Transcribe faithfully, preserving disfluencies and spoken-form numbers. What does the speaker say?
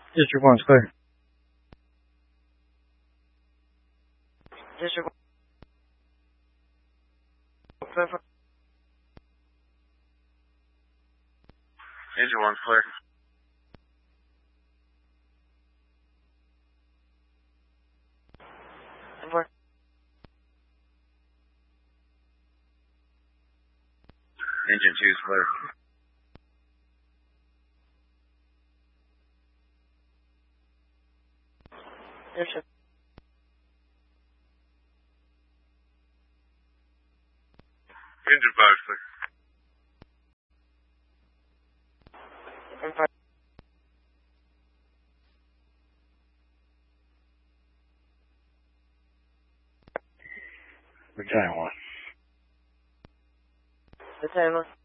District one's clear. District one, clear for... Engine one's clear. For... Engine two's clear. District... Engine five's clear. And for... Battalion one. Battalion one.